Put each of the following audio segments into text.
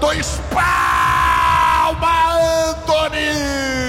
espalma Antony!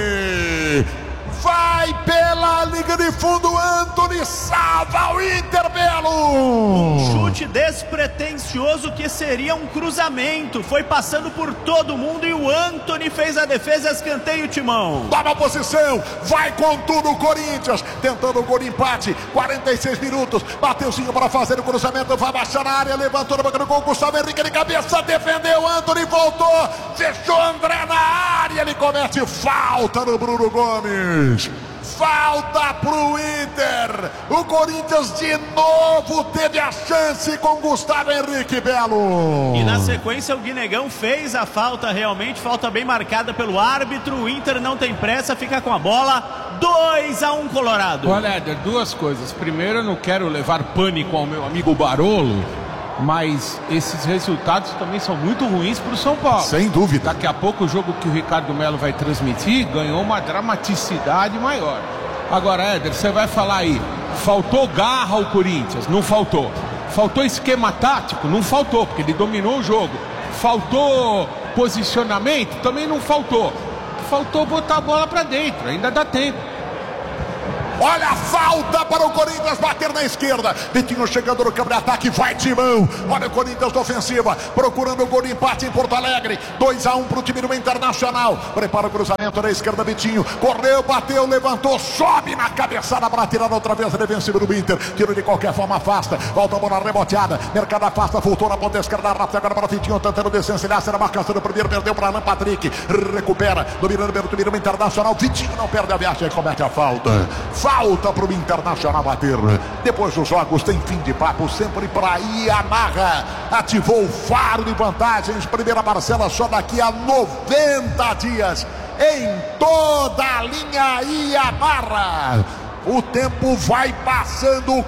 Vai pela linha de fundo, Antony salva o Inter, Belo! Um chute despretensioso que seria um cruzamento, foi passando por todo mundo e o Antony fez a defesa, escanteio, Timão. Toma posição, vai com tudo o Corinthians, tentando o gol de empate, 46 minutos, Mateuzinho para fazer o cruzamento, vai baixar na área, levantou no banco do gol, Gustavo Henrique de cabeça, defendeu, Antony voltou, fechou André na área, ele comete falta no Bruno Gomes. Falta pro Inter. O Corinthians de novo teve a chance com Gustavo Henrique, Belo. E na sequência o Guinegão fez a falta, realmente, falta bem marcada pelo árbitro. O Inter não tem pressa, fica com a bola. 2-1 Colorado. Olha, Éder, duas coisas. Primeiro, eu não quero levar pânico ao meu amigo Barolo, mas esses resultados também são muito ruins para o São Paulo. Sem dúvida. Daqui a pouco o jogo que o Ricardo Melo vai transmitir ganhou uma dramaticidade maior. Agora, Éder, você vai falar aí, faltou garra ao Corinthians? Não faltou. Faltou esquema tático? Não faltou, porque ele dominou o jogo. Faltou posicionamento? Também não faltou. Faltou botar a bola para dentro, ainda dá tempo. Olha a falta para o Corinthians bater na esquerda. Vitinho chegando no campo de ataque, vai Timão. Olha o Corinthians da ofensiva, procurando o gol de empate em Porto Alegre. 2-1 para o time do Internacional. Prepara o cruzamento na esquerda, Vitinho. Correu, bateu, levantou, sobe na cabeçada para tirar outra vez a defensiva do Inter. Tiro de qualquer forma, afasta. Volta a bola reboteada. Mercado afasta, voltou na ponta esquerda, rápido agora para Vitinho, tentando descencilhar. Será marcação do primeiro, perdeu para Alan Patrick. Recupera, dominando pelo time do Internacional. Vitinho não perde a viagem, comete a falta. Falta para o Internacional bater. Depois dos jogos tem fim de papo, sempre para Yamaha. Ativou o faro de vantagens. Primeira parcela só daqui a 90 dias. Em toda a linha Yamaha. O tempo vai passando,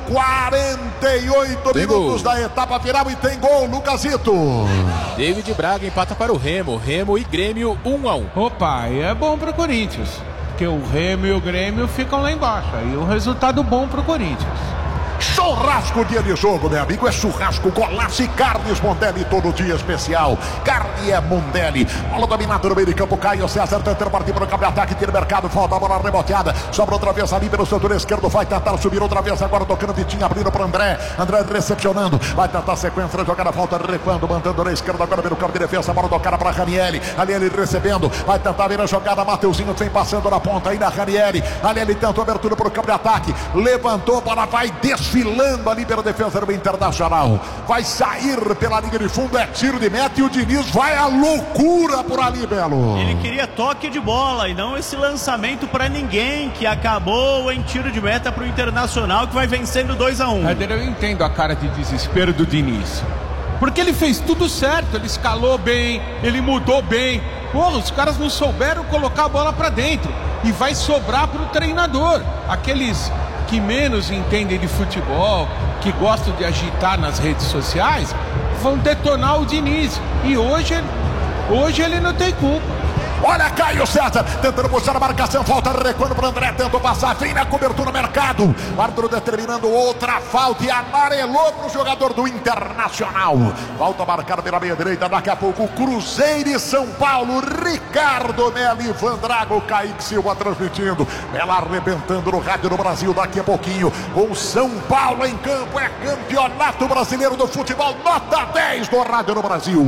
48 minutos da etapa final e tem gol, Lucasito. David Braga empata para o Remo e Grêmio 1-1. Opa, e é bom para o Corinthians, porque o Remo e o Grêmio ficam lá embaixo. Aí o resultado bom para o Corinthians. Churrasco dia de jogo, meu amigo, é churrasco, golaço e carnes Mondelli, todo dia especial. Carne é Mondelli. Bola dominada no meio de campo, Caio César tentando partir para o campo de ataque, tira o mercado, falta a bola reboteada, sobra outra vez ali pelo setor esquerdo, vai tentar subir outra vez, agora tocando Vitinho, abrindo para André recepcionando, vai tentar sequência, jogada, falta, recuando, mandando na esquerda, agora pelo campo de defesa, bola tocada para Ranieri, ali ele recebendo, vai tentar vir a jogada, Mateuzinho vem passando na ponta, ainda Ranieri, ali ele tentou abertura para o campo de ataque, levantou, bola vai desfilando ali pela defesa do Internacional, vai sair pela linha de fundo, é tiro de meta e o Diniz vai à loucura por ali, Belo. Ele queria toque de bola e não esse lançamento para ninguém, que acabou em tiro de meta para o Internacional, que vai vencendo 2-1. Eu entendo a cara de desespero do Diniz, porque ele fez tudo certo, ele escalou bem, ele mudou bem. Porra, os caras não souberam colocar a bola para dentro e vai sobrar para o treinador. Aqueles que menos entendem de futebol, que gostam de agitar nas redes sociais, vão detonar o Diniz. E hoje ele não tem culpa. Olha Caio César tentando puxar a marcação, falta recuando para André, tentou passar, vem na cobertura, Mercado. O árbitro determinando outra falta e amarelou para o jogador do Internacional. Falta marcada pela meia direita, daqui a pouco Cruzeiro e São Paulo, Ricardo Melo, Ivan Drago, Kaique Silva transmitindo. Ela arrebentando no rádio do Brasil daqui a pouquinho. Com São Paulo em campo, é Campeonato Brasileiro do Futebol, nota 10 do rádio do Brasil.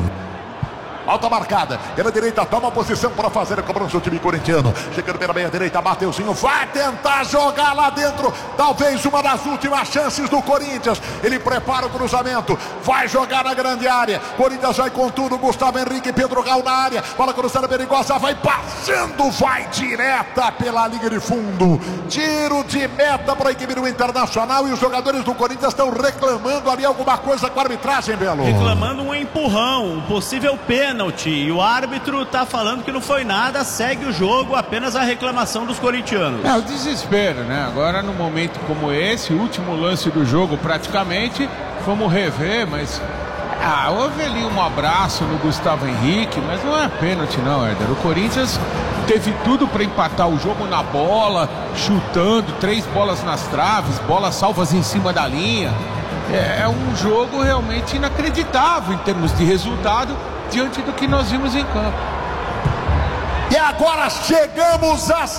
Falta marcada, pela direita, toma posição para fazer a cobrança do time corintiano. Chegando pela meia direita, Mateuzinho vai tentar jogar lá dentro. Talvez uma das últimas chances do Corinthians. Ele prepara o cruzamento, vai jogar na grande área. Corinthians vai com tudo, Gustavo Henrique, Pedro Gal na área. Bola cruzada perigosa, vai passando, vai direta pela linha de fundo. Tiro de meta para a equipe do Internacional e os jogadores do Corinthians estão reclamando ali alguma coisa com a arbitragem, Belo. Reclamando um empurrão, um possível pênalti. E o árbitro tá falando que não foi nada, segue o jogo, apenas a reclamação dos corintianos. É o desespero, né? Agora num momento como esse, último lance do jogo praticamente, vamos rever, mas houve ali um abraço no Gustavo Henrique, mas não é pênalti não, Éder. O Corinthians teve tudo para empatar o jogo na bola, chutando, 3 bolas nas traves, bolas salvas em cima da linha. É um jogo realmente inacreditável em termos de resultado, diante do que nós vimos em campo. E agora chegamos a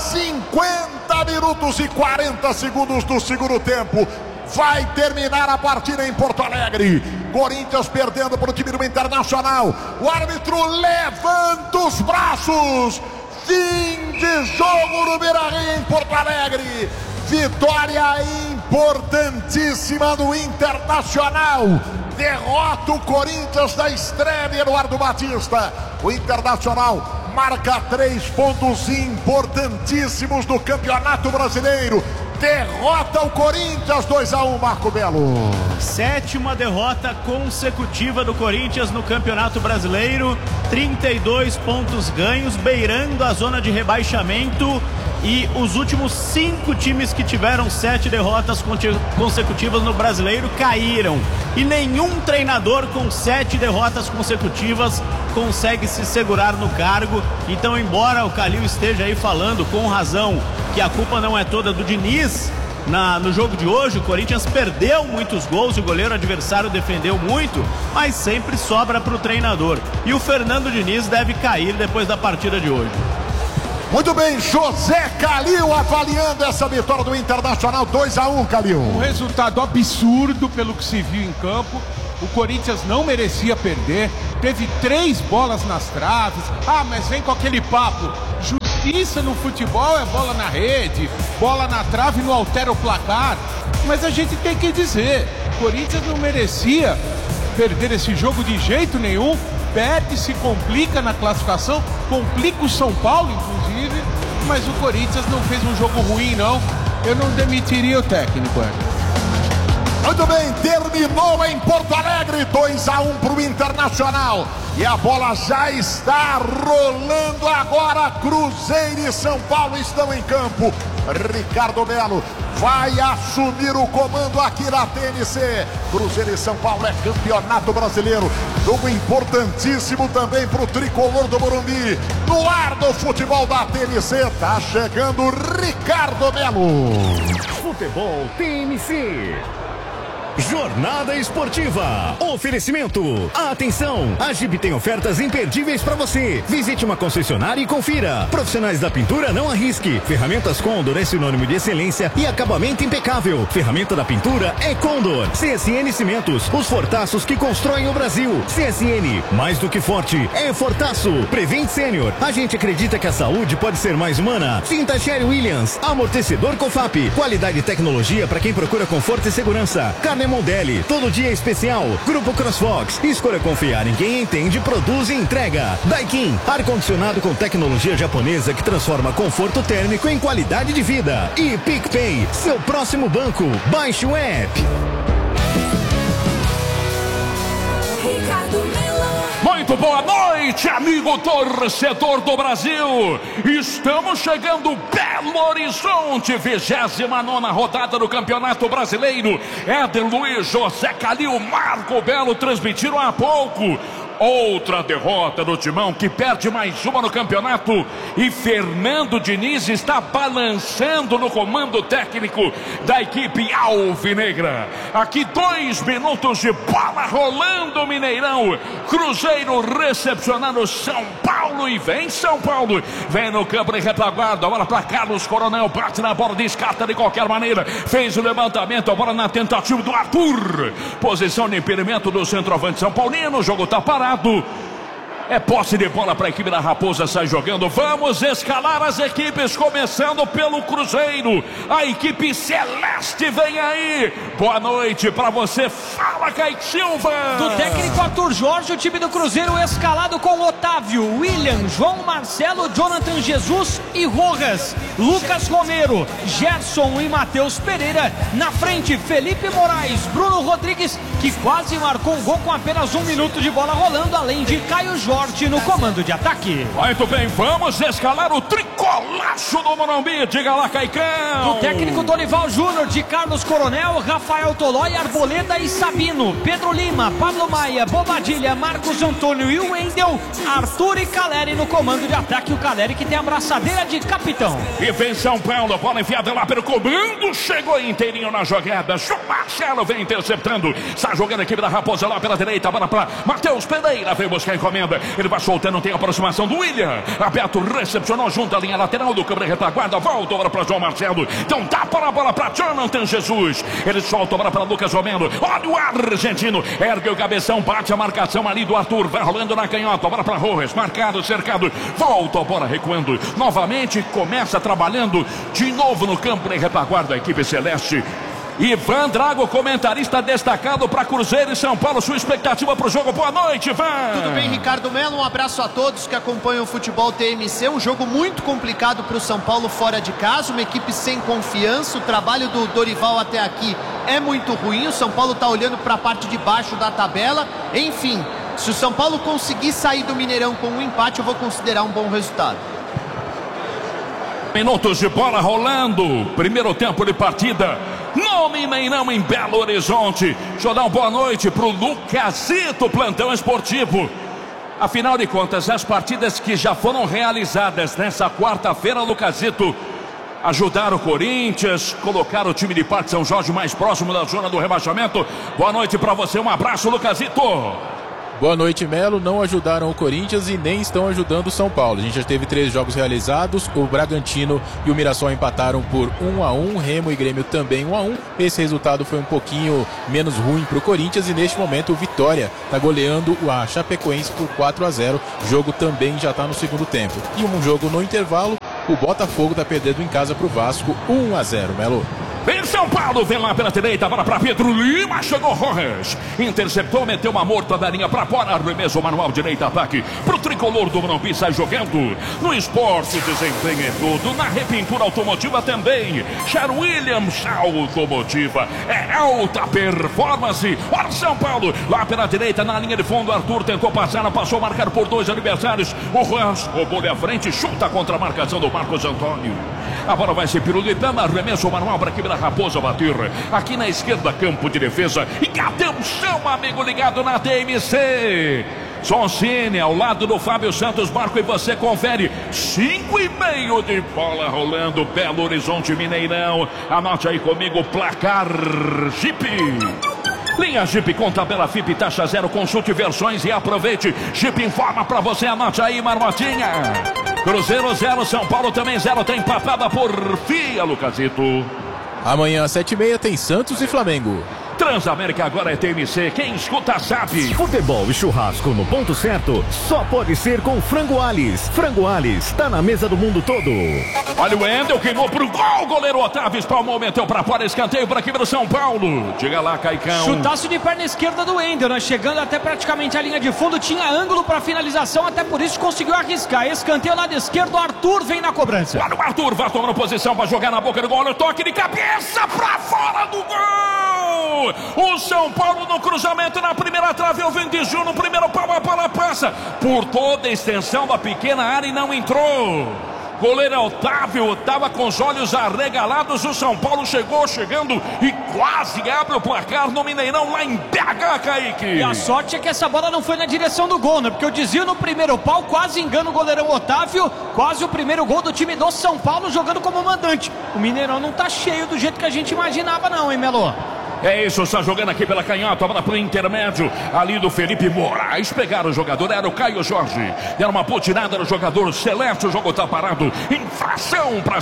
50 minutos e 40 segundos do segundo tempo. Vai terminar a partida em Porto Alegre. Corinthians perdendo para o time do Internacional. O árbitro levanta os braços. Fim de jogo no Beira-Rio em Porto Alegre. Vitória importantíssima do Internacional. Derrota o Corinthians da estreia de Eduardo Batista. O Internacional marca 3 pontos importantíssimos do Campeonato Brasileiro. Derrota o Corinthians 2-1, Marco Belo. 7ª derrota consecutiva do Corinthians no Campeonato Brasileiro. 32 pontos ganhos, beirando a zona de rebaixamento. E os últimos 5 times que tiveram 7 derrotas consecutivas no Brasileiro caíram. E nenhum treinador com 7 derrotas consecutivas consegue se segurar no cargo. Então, embora o Calil esteja aí falando com razão que a culpa não é toda do Diniz, no jogo de hoje o Corinthians perdeu muitos gols, o goleiro adversário defendeu muito, mas sempre sobra para o treinador. E o Fernando Diniz deve cair depois da partida de hoje. Muito bem, José Calil avaliando essa vitória do Internacional 2-1, Calil. Um resultado absurdo pelo que se viu em campo. O Corinthians não merecia perder. Teve 3 bolas nas traves. Ah, mas vem com aquele papo. Justiça no futebol é bola na rede, bola na trave não altera o placar. Mas a gente tem que dizer, o Corinthians não merecia perder esse jogo de jeito nenhum. Perde, se complica na classificação, complica o São Paulo, inclusive, mas o Corinthians não fez um jogo ruim, não. Eu não demitiria o técnico, Muito bem, terminou em Porto Alegre, 2-1 para o Internacional. E a bola já está rolando agora. Cruzeiro e São Paulo estão em campo. Ricardo Melo vai assumir o comando aqui na TNC. Cruzeiro e São Paulo é Campeonato Brasileiro. Jogo importantíssimo também para o tricolor do Morumbi. No ar do futebol da TNC, tá chegando Ricardo Melo. Futebol TNC. Jornada Esportiva. Oferecimento. Atenção, a Jeep tem ofertas imperdíveis para você. Visite uma concessionária e confira. Profissionais da pintura, não arrisque. Ferramentas Condor é sinônimo de excelência e acabamento impecável. Ferramenta da pintura é Condor. CSN Cimentos, os fortaços que constroem o Brasil. CSN, mais do que forte, é fortaço. Prevent Sênior, a gente acredita que a saúde pode ser mais humana. Tinta Sherry Williams, amortecedor Cofap. Qualidade e tecnologia para quem procura conforto e segurança. Carne Mondelli, todo dia especial. Grupo CrossFox, escolha confiar em quem entende, produz e entrega. Daikin, ar-condicionado com tecnologia japonesa que transforma conforto térmico em qualidade de vida. E PicPay, seu próximo banco. Baixe o app. Muito boa noite, amigo torcedor do Brasil. Estamos chegando Belo Horizonte, 29ª rodada do Campeonato Brasileiro. Éder Luiz, José Calil, Marco Belo transmitiram há pouco. Outra derrota do Timão, que perde mais uma no campeonato. E Fernando Diniz está balançando no comando técnico da equipe alvinegra. Aqui 2 minutos de bola rolando, Mineirão. Cruzeiro recepcionando São Paulo e vem São Paulo. Vem no campo de retaguarda, a bola para Carlos Coronel, bate na bola, descarta de qualquer maneira. Fez o levantamento, a bola na tentativa do Arthur. Posição de impedimento do centroavante São Paulino, o jogo está parado. É posse de bola para a equipe da Raposa, sai jogando. Vamos escalar as equipes, começando pelo Cruzeiro. A equipe celeste vem aí. Boa noite para você. Fala, Kaique Silva. Do técnico Arthur Jorge, o time do Cruzeiro escalado com Otávio, William, João Marcelo, Jonathan Jesus e Rojas. Lucas Romero, Gerson e Matheus Pereira. Na frente, Felipe Moraes, Bruno Rodrigues, que quase marcou um gol com apenas 1 minuto de bola rolando, além de Caio Jorge no comando de ataque. Muito bem, vamos escalar o tricolor golaço do Morumbi, diga lá, Caicão. O técnico Dorival Júnior, de Carlos Coronel, Rafael Tolói, Arboleda e Sabino, Pedro Lima, Pablo Maia, Bobadilha, Marcos Antônio e o Wendel, Arthur e Caleri no comando de ataque. O Caleri que tem a braçadeira de capitão. E vem São Paulo, bola enfiada lá pelo comando, chegou inteirinho na jogada. João Marcelo vem interceptando, está jogando a equipe da Raposa lá pela direita, bola para Matheus Pereira, vem buscar a encomenda. Ele vai soltando, tem a aproximação do William. Aberto, recepcionou junto à linha lateral do câmera retaguarda, volta agora para João Marcelo. Então dá para a bola para Jonathan Jesus. Ele solta a bola para Lucas Romero. Olha o argentino, ergue o cabeção, bate a marcação ali do Arthur, vai rolando na canhota, bola para Rojas, marcado, cercado, volta a bola recuando, novamente começa trabalhando de novo no campo de retaguarda a equipe celeste. Ivan Drago, comentarista destacado para Cruzeiro e São Paulo. Sua expectativa para o jogo. Boa noite, Ivan. Tudo bem, Ricardo Melo? Um abraço a todos que acompanham o futebol TMC. Um jogo muito complicado para o São Paulo fora de casa. Uma equipe sem confiança. O trabalho do Dorival até aqui é muito ruim. O São Paulo está olhando para a parte de baixo da tabela. Enfim, se o São Paulo conseguir sair do Mineirão com um empate, eu vou considerar um bom resultado. Minutos de bola rolando. Primeiro tempo de partida no Mineirão, em Belo Horizonte. Deixa eu dar uma boa noite pro Lucasito, plantão esportivo. Afinal de contas, as partidas que já foram realizadas nessa quarta-feira, Lucasito, ajudaram o Corinthians, colocaram o time de Parque São Jorge mais próximo da zona do rebaixamento. Boa noite para você, um abraço, Lucasito. Boa noite, Melo. Não ajudaram o Corinthians e nem estão ajudando o São Paulo. A gente já teve 3 jogos realizados. O Bragantino e o Mirassol empataram por 1-1. Remo e Grêmio também 1-1. Esse resultado foi um pouquinho menos ruim para o Corinthians. E neste momento o Vitória está goleando a Chapecoense por 4-0. O jogo também já está no segundo tempo. E um jogo no intervalo, o Botafogo está perdendo em casa para o Vasco 1-0, Melo. Em São Paulo, vem lá pela direita, bola para Pedro Lima, chegou Rojas, interceptou, meteu uma morta da linha para fora, arremesso manual, direita, ataque pro tricolor do Morumbi, sai jogando. No esporte, desempenho é tudo, na repintura automotiva também. Sher Williams, automotiva, é alta performance. Olha São Paulo, lá pela direita, na linha de fundo, Arthur tentou passar, passou, marcado por 2 adversários. O Rans roubou-lhe a frente, chuta contra a marcação do Marcos Antônio. A bola vai ser pirulitando, arremesso manual para a equipe da Raposa bater. Aqui na esquerda, campo de defesa. E atenção, amigo ligado na TMC. Soncini ao lado do Fábio Santos. Marco e você confere. 5,5 de bola rolando. Belo Horizonte, Mineirão. Anote aí comigo, placar Jeep. Linha Jeep com tabela FIP, taxa zero, consulte versões e aproveite. Jeep informa pra você, anote aí, Marmotinha. Cruzeiro 0, São Paulo também 0, tem empatada por FIA, Lucasito. Amanhã às 7h30 tem Santos e Flamengo. Transamérica agora é TMC, quem escuta sabe. Futebol e churrasco no ponto certo só pode ser com Frango Alis. Frango Alis, tá na mesa do mundo todo. Olha o Wendel, queimou pro gol, goleiro Otávio espalmou, meteu pra fora, escanteio pra equipe do São Paulo. Diga lá, Caicão. Chutaço de perna esquerda do Wendel, né? Chegando até praticamente a linha de fundo, tinha ângulo pra finalização, até por isso conseguiu arriscar. Escanteio lado esquerdo, Arthur vem na cobrança. Olha o Arthur, vai tomando posição pra jogar na boca do gol, olha o toque de cabeça pra fora do gol. O São Paulo no cruzamento na primeira trave, o Vindiju no primeiro pau, a bola passa por toda a extensão da pequena área e não entrou. Goleiro Otávio estava com os olhos arregalados. O São Paulo chegando e quase abre o placar no Mineirão lá em BH, Kaique. E a sorte é que essa bola não foi na direção do gol, né? Porque o desvio no primeiro pau quase engana o goleirão Otávio. Quase o primeiro gol do time do São Paulo jogando como mandante. O Mineirão não tá cheio do jeito que a gente imaginava não, hein, Melo? É isso, está jogando aqui pela canhota, a bola para o intermédio, ali do Felipe Moraes, pegaram o jogador, era o Caio Jorge, era uma putinada no jogador celeste, o jogo está parado, infração para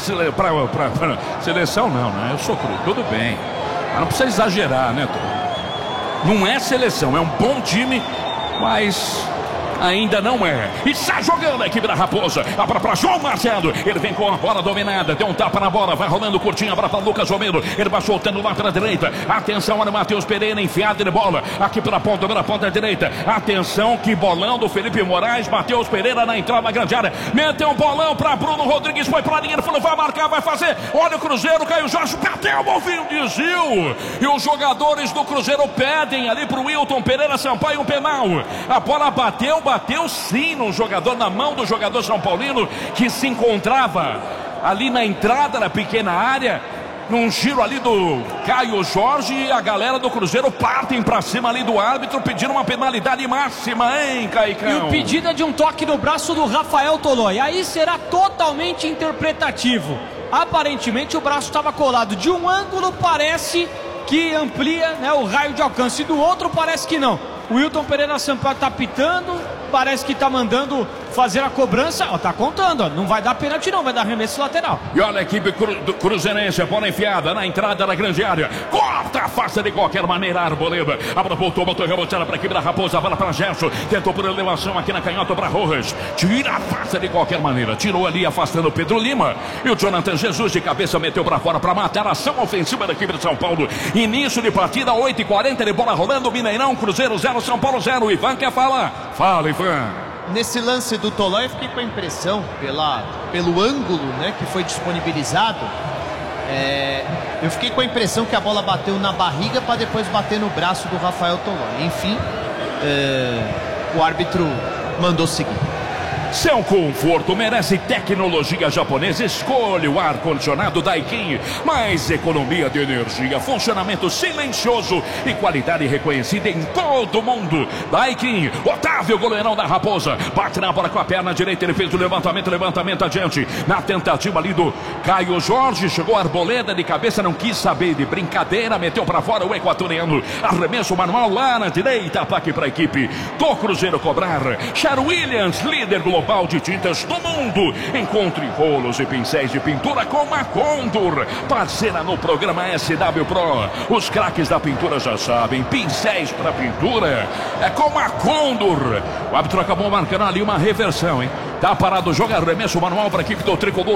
seleção não, né, eu sou cru, tudo bem, mas não precisa exagerar, né, não é seleção, é um bom time, mas ainda não é. E está jogando a equipe da Raposa. A bola para João Marcelo. Ele vem com a bola dominada. Deu um tapa na bola. Vai rolando curtinho. A bola para Lucas Romero. Ele vai soltando lá pela direita. Atenção, olha o Matheus Pereira enfiado de bola. Aqui pela ponta direita. Atenção, que bolão do Felipe Moraes. Matheus Pereira na entrada da grande área. Meteu um bolão para Bruno Rodrigues. Foi para a linha. Ele falou: vai marcar, vai fazer. Olha o Cruzeiro. Caio Jorge bateu o golfinho, desviou. E os jogadores do Cruzeiro pedem ali para o Wilton Pereira Sampaio um penal. A bola bateu bateu sim no jogador, na mão do jogador São Paulino, que se encontrava ali na entrada da pequena área. Num giro ali do Caio Jorge, e a galera do Cruzeiro partem pra cima ali do árbitro, pedindo uma penalidade máxima, hein, Caicão? E o pedido é de um toque no braço do Rafael Tolói. Aí será totalmente interpretativo. Aparentemente o braço estava colado. De um ângulo parece que amplia, né, o raio de alcance, do outro parece que não. O Wilton Pereira Sampaio tá pitando, parece que tá mandando fazer a cobrança, ó, tá contando, ó, não vai dar pênalti não, vai dar arremesso lateral. E olha a equipe do Cruzeirense, a bola enfiada na entrada da grande área, corta a face de qualquer maneira, Arboleda, a bola voltou, botou reboteada para a equipe da Raposa, a bola para Gerson, tentou por elevação aqui na canhota para Rojas, tira a face de qualquer maneira, tirou ali afastando o Pedro Lima, e o Jonathan Jesus de cabeça meteu para fora para matar a ação ofensiva da equipe de São Paulo. Início de partida, 8h40 de bola rolando, Mineirão, Cruzeiro 0, São Paulo 0. Ivan quer falar? Fala, Ivan. Nesse lance do Tolói, eu fiquei com a impressão, pelo ângulo, né, que foi disponibilizado, eu fiquei com a impressão que a bola bateu na barriga para depois bater no braço do Rafael Tolói. Enfim, o árbitro mandou seguir. Seu conforto merece tecnologia japonesa. Escolha o ar-condicionado Daikin. Mais economia de energia, funcionamento silencioso e qualidade reconhecida em todo o mundo. Daikin, Otávio, goleirão da Raposa, bate na bola com a perna direita, ele fez o levantamento adiante. Na tentativa ali do Caio Jorge, chegou a Arboleda de cabeça, não quis saber de brincadeira, meteu para fora o equatoriano. Arremesso manual lá na direita, ataque para a equipe do Cruzeiro cobrar. Char Williams, líder global de tintas do mundo. Encontre rolos e pincéis de pintura com a Condor, parceira no programa SW Pro. Os craques da pintura já sabem, pincéis para pintura é com a Condor. O árbitro acabou marcando ali uma reversão, hein? Tá parado o jogo, arremesso manual para a equipe do Tricolor.